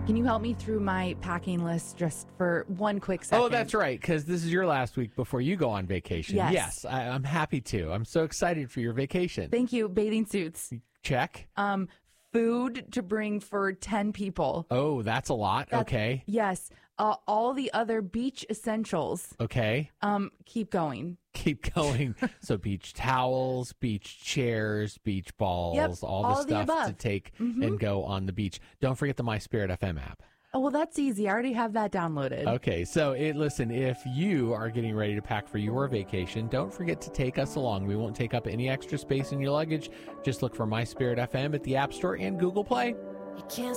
Can you help me through my packing list just for one quick second? Oh, that's right, because this is your last week before you go on vacation. Yes. I'm happy to. I'm so excited for your vacation. Thank you. Bathing suits. Check. Food to bring for 10 people. Oh, that's a lot. Okay. Yes. All the other beach essentials. Okay. Keep going. Keep going. So beach towels, beach chairs, beach balls, Yep, all all the of the stuff to above. take and go on the beach. Don't forget the My Spirit FM app. Oh, well, that's easy. I already have that downloaded. Okay, so listen, if you are getting ready to pack for your vacation, don't forget to take us along. We won't take up any extra space in your luggage. Just look for My Spirit FM at the App Store and Google Play. You can't